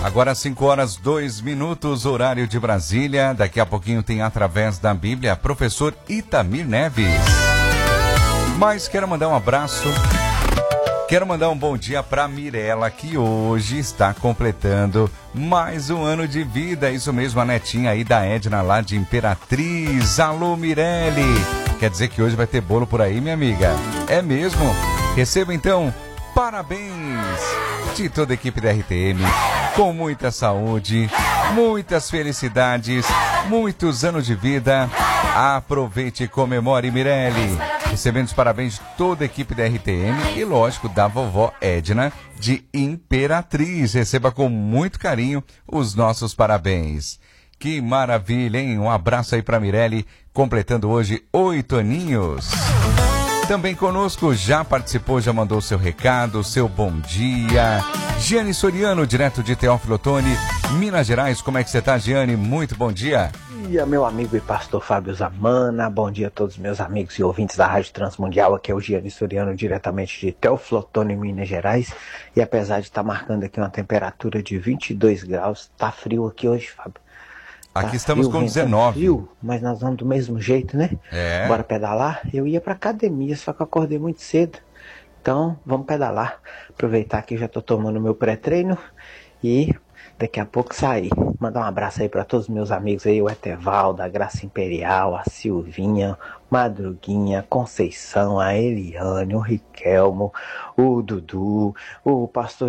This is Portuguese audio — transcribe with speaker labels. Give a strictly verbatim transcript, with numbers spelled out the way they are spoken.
Speaker 1: Agora cinco horas, dois minutos, horário de Brasília. Daqui a pouquinho tem Através da Bíblia, professor Itamir Neves. Mas quero mandar um abraço, quero mandar um bom dia para Mirela, que hoje está completando mais um ano de vida. Isso mesmo, a netinha aí da Edna, lá de Imperatriz. Alô, Mirelle! Quer dizer que hoje vai ter bolo por aí, minha amiga? É mesmo? Receba então parabéns de toda a equipe da R T M, com muita saúde, muitas felicidades, muitos anos de vida. Aproveite e comemore, Mirelle. Recebendo os parabéns de toda a equipe da R T M e, lógico, da vovó Edna de Imperatriz. Receba com muito carinho os nossos parabéns. Que maravilha, hein? Um abraço aí para Mirelle, completando hoje oito aninhos. Também conosco, já participou, já mandou seu recado, seu bom dia. Giane Soriano, direto de Teófilo Otoni, Minas Gerais. Como é que você tá, Giane? Muito bom dia.
Speaker 2: Bom dia, meu amigo e pastor Fábio Zamana. Bom dia a todos os meus amigos e ouvintes da Rádio Transmundial. Aqui é o Giane Soriano, diretamente de Teófilo Otoni, Minas Gerais. E apesar de estar marcando aqui uma temperatura de vinte e dois graus, tá frio aqui hoje, Fábio.
Speaker 1: Aqui
Speaker 2: tá
Speaker 1: estamos
Speaker 2: frio,
Speaker 1: com dezenove.
Speaker 2: Frio, mas nós vamos do mesmo jeito, né?
Speaker 1: É.
Speaker 2: Bora pedalar? Eu ia pra academia, só que eu acordei muito cedo. Então, vamos pedalar. Aproveitar que já tô tomando meu pré-treino e daqui a pouco sair. Mandar um abraço aí para todos os meus amigos aí, o Etevaldo, a Graça Imperial, a Silvinha, Madruguinha, a Conceição, a Eliane, o Riquelmo, o Dudu, o pastor